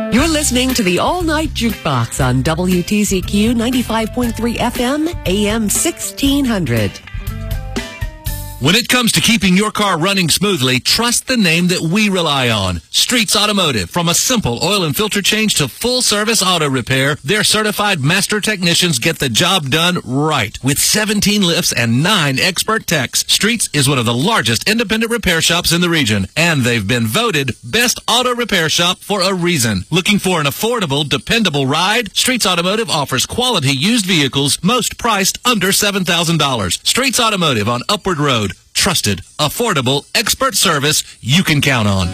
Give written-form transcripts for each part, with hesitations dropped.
You're listening to the All Night Jukebox on WTZQ 95.3 FM, AM 1600. When it comes to keeping your car running smoothly, trust the name that we rely on. Streets Automotive. From a simple oil and filter change to full-service auto repair, their certified master technicians get the job done right. With 17 lifts and 9 expert techs, Streets is one of the largest independent repair shops in the region, and they've been voted Best Auto Repair Shop for a reason. Looking for an affordable, dependable ride? Streets Automotive offers quality used vehicles, most priced under $7,000. Streets Automotive on Upward Road. Trusted, affordable, expert service you can count on.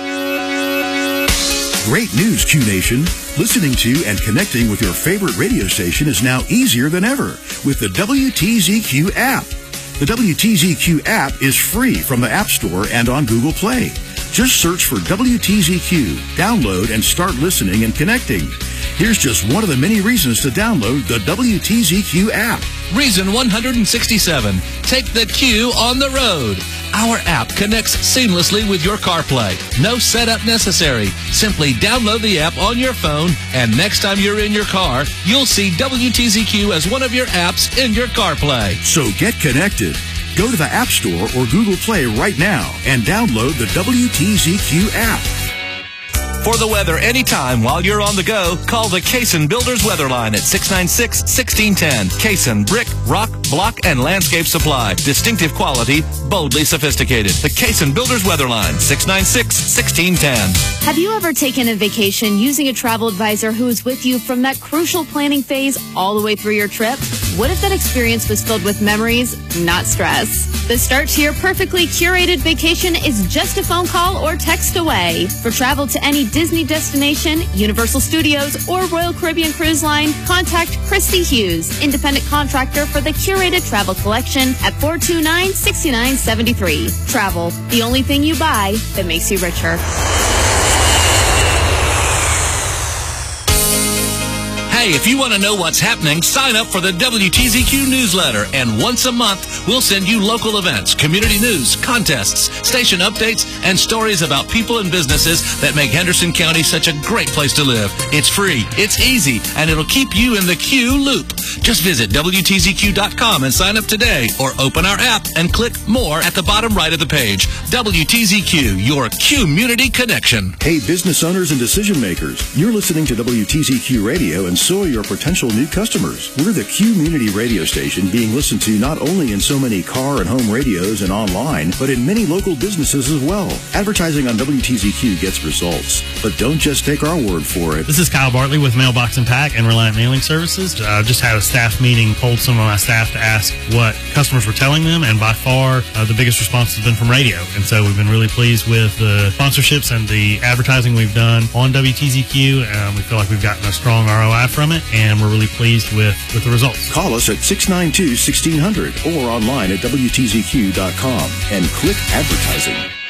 Great news, Q Nation. Listening to and connecting with your favorite radio station is now easier than ever with the WTZQ app. The WTZQ app is free from the App Store and on Google Play. Just search for WTZQ, download, and start listening and connecting. Here's just one of the many reasons to download the WTZQ app. Reason 167. Take the Q on the road. Our app connects seamlessly with your CarPlay. No setup necessary. Simply download the app on your phone, and next time you're in your car, you'll see WTZQ as one of your apps in your CarPlay. So get connected. Go to the App Store or Google Play right now and download the WTZQ app. For the weather anytime while you're on the go, call the Cason Builders Weather Line at 696-1610. Cason Brick, Rock, Block, and Landscape Supply. Distinctive quality, boldly sophisticated. The Cason Builders Weather Line, 696-1610. Have you ever taken a vacation using a travel advisor who is with you from that crucial planning phase all the way through your trip? What if that experience was filled with memories, not stress? The start to your perfectly curated vacation is just a phone call or text away. For travel to any Disney destination, Universal Studios, or Royal Caribbean Cruise Line, contact Christy Hughes, independent contractor for the curated travel collection at 429-6973. Travel, the only thing you buy that makes you richer. Hey, if you want to know what's happening, sign up for the WTZQ newsletter, and once a month, we'll send you local events, community news, contests, station updates, and stories about people and businesses that make Henderson County such a great place to live. It's free, it's easy, and it'll keep you in the Q loop. Just visit WTZQ.com and sign up today, or open our app and click More at the bottom right of the page. WTZQ, your community connection. Hey, business owners and decision makers, you're listening to WTZQ Radio, and so are your potential new customers. We're the community radio station being listened to not only in so many car and home radios and online, but in many local businesses as well. Advertising on WTZQ gets results, but don't just take our word for it. This is Kyle Bartley with Mailbox and Pack and Reliant Mailing Services. I just had a staff meeting, told some of my staff to ask what customers were telling them, and by far the biggest response has been from radio. And so we've been really pleased with the sponsorships and the advertising we've done on WTZQ. We feel like we've gotten a strong ROI from it, and we're really pleased with the results. Call us at 692-1600 or online at WTZQ.com and click advertising.